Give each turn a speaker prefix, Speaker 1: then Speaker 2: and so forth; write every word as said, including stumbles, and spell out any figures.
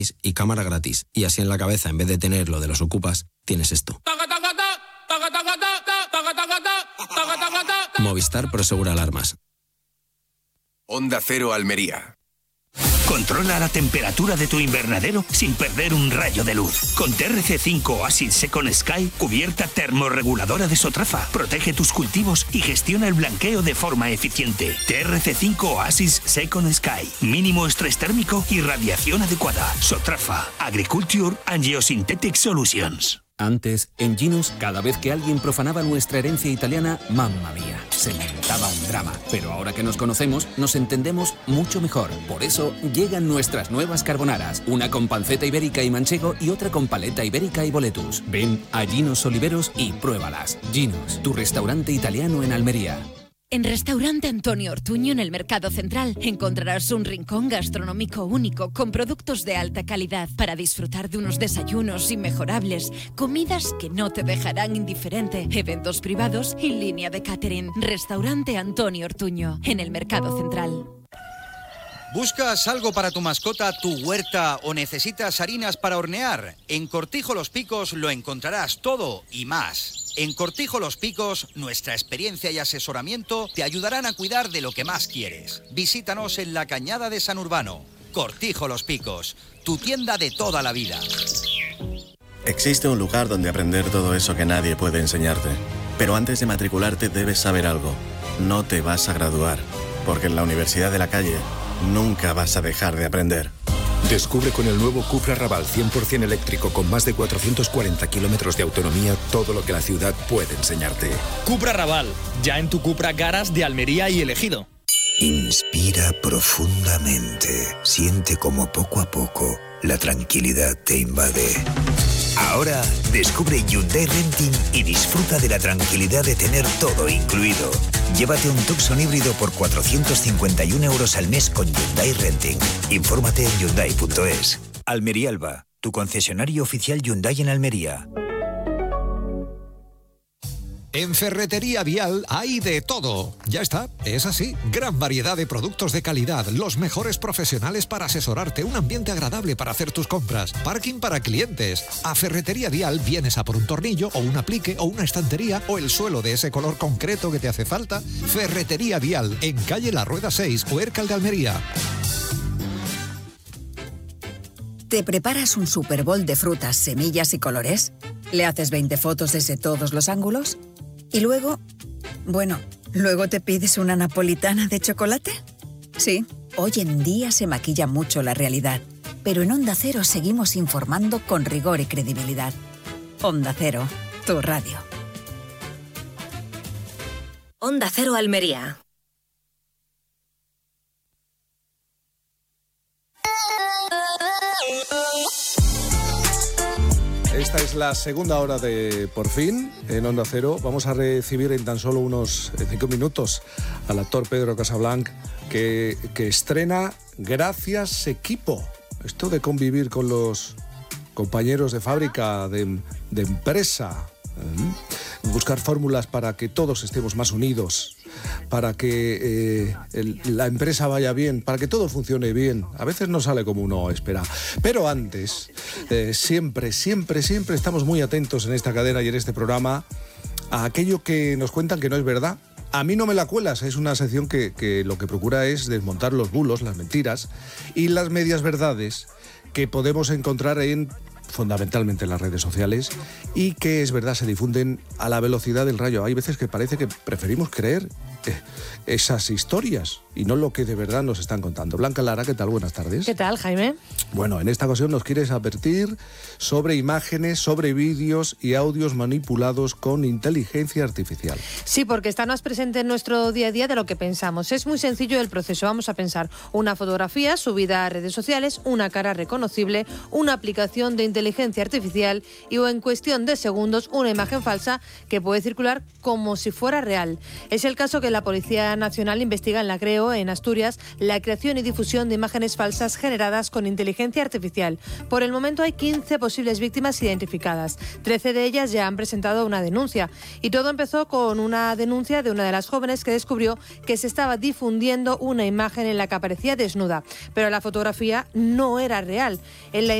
Speaker 1: y cámara gratis. Y así en la cabeza, en vez de tener lo de los ocupas, tienes esto. Movistar Prosegura Alarmas.
Speaker 2: Onda Cero Almería.
Speaker 3: Controla la temperatura de tu invernadero sin perder un rayo de luz. Con T R C cinco Oasis Second Sky, cubierta termorreguladora de Sotrafa. Protege tus cultivos y gestiona el blanqueo de forma eficiente. T R C cinco Oasis Second Sky. Mínimo estrés térmico y radiación adecuada. Sotrafa. Agriculture and Geosynthetic Solutions.
Speaker 4: Antes, en Ginos, cada vez que alguien profanaba nuestra herencia italiana, mamma mía, se montaba un drama. Pero ahora que nos conocemos, nos entendemos mucho mejor. Por eso, llegan nuestras nuevas carbonaras. Una con panceta ibérica y manchego y otra con paleta ibérica y boletus. Ven a Ginos Oliveros y pruébalas. Ginos, tu restaurante italiano en Almería.
Speaker 5: En Restaurante Antonio Ortuño, en el Mercado Central, encontrarás un rincón gastronómico único con productos de alta calidad para disfrutar de unos desayunos inmejorables, comidas que no te dejarán indiferente, eventos privados y línea de catering. Restaurante Antonio Ortuño, en el Mercado Central.
Speaker 6: ¿Buscas algo para tu mascota, tu huerta o necesitas harinas para hornear? En Cortijo Los Picos lo encontrarás todo y más. En Cortijo Los Picos, nuestra experiencia y asesoramiento te ayudarán a cuidar de lo que más quieres. Visítanos en la Cañada de San Urbano. Cortijo Los Picos, tu tienda de toda la vida.
Speaker 7: Existe un lugar donde aprender todo eso que nadie puede enseñarte. Pero antes de matricularte debes saber algo. No te vas a graduar, porque en la Universidad de la Calle nunca vas a dejar de aprender.
Speaker 8: Descubre con el nuevo Cupra Raval cien por ciento eléctrico con más de cuatrocientos cuarenta kilómetros de autonomía todo lo que la ciudad puede enseñarte.
Speaker 9: Cupra Raval, ya en tu Cupra Garage de Almería y El Ejido.
Speaker 10: Inspira profundamente. Siente como poco a poco la tranquilidad te invade. Ahora descubre Hyundai Renting y disfruta de la tranquilidad de tener todo incluido. Llévate un Tucson híbrido por cuatrocientos cincuenta y un euros al mes con Hyundai Renting. Infórmate en Hyundai punto es. Almería Alba, tu concesionario oficial Hyundai en Almería.
Speaker 11: En Ferretería Vial hay de todo. Ya está, es así. Gran variedad de productos de calidad, los mejores profesionales para asesorarte, un ambiente agradable para hacer tus compras, parking para clientes. A Ferretería Vial vienes a por un tornillo o un aplique o una estantería o el suelo de ese color concreto que te hace falta. Ferretería Vial, en calle La Rueda seis, Huércal de Almería.
Speaker 12: ¿Te preparas un Super Bowl de frutas, semillas y colores? ¿Le haces veinte fotos desde todos los ángulos? ¿Y luego? Bueno, ¿luego te pides una napolitana de chocolate? Sí, hoy en día se maquilla mucho la realidad, pero en Onda Cero seguimos informando con rigor y credibilidad. Onda Cero, tu radio.
Speaker 13: Onda Cero Almería.
Speaker 14: Esta es la segunda hora de Por Fin en Onda Cero. Vamos a recibir en tan solo unos cinco minutos al actor Pedro Casablanch, que, que estrena Gracias Equipo. Esto de convivir con los compañeros de fábrica, de, de empresa, ¿eh? Buscar fórmulas para que todos estemos más unidos, para que eh, el, la empresa vaya bien, para que todo funcione bien. A veces no sale como uno espera. Pero antes, eh, siempre, siempre, siempre estamos muy atentos en esta cadena y en este programa a aquello que nos cuentan que no es verdad. A mí no me la cuelas, es una sección que, que lo que procura es desmontar los bulos, las mentiras y las medias verdades que podemos encontrar en fundamentalmente en las redes sociales y que es verdad se difunden a la velocidad del rayo. Hay veces que parece que preferimos creer eh, esas historias y no lo que de verdad nos están contando. Blanca Lara, ¿qué tal? Buenas tardes.
Speaker 15: ¿Qué tal, Jaime?
Speaker 14: Bueno, en esta ocasión nos quieres advertir sobre imágenes, sobre vídeos y audios manipulados con inteligencia artificial.
Speaker 15: Sí, porque están más presentes en nuestro día a día de lo que pensamos. Es muy sencillo el proceso. Vamos a pensar una fotografía subida a redes sociales, una cara reconocible, una aplicación de inteligencia artificial y o en cuestión de segundos una imagen falsa que puede circular como si fuera real. Es el caso que la Policía Nacional investiga en La Creo, en Asturias, la creación y difusión de imágenes falsas generadas con inteligencia artificial. Por el momento hay quince posibles víctimas identificadas. trece de ellas ya han presentado una denuncia. Y todo empezó con una denuncia de una de las jóvenes que descubrió que se estaba difundiendo una imagen en la que aparecía desnuda. Pero la fotografía no era real. En la